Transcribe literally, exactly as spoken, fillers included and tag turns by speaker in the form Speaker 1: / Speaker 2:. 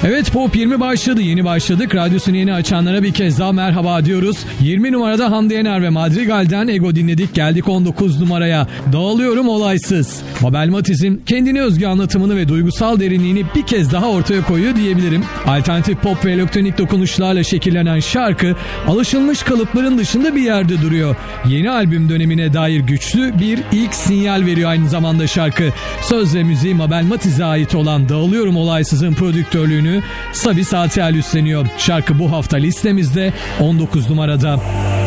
Speaker 1: Evet, Pop yirmi başladı. Yeni başladık. Radyosunu yeni açanlara bir kez daha merhaba diyoruz. yirmi numarada Hande Yener ve Madrigal'den Ego dinledik. Geldik on dokuz numaraya. Dağılıyorum olaysız. Mabel Matiz'in kendine özgü anlatımını ve duygusal derinliğini bir kez daha ortaya koyuyor diyebilirim. Alternatif pop ve elektronik dokunuşlarla şekillenen şarkı alışılmış kalıpların dışında bir yerde duruyor. Yeni albüm dönemine dair güçlü bir ilk sinyal veriyor aynı zamanda şarkı. Söz ve müziği Mabel Matiz'e ait olan Dağılıyorum olaysızın prodüktörlüğünü Savi Satel üstleniyor. Şarkı bu hafta listemizde on dokuz numarada.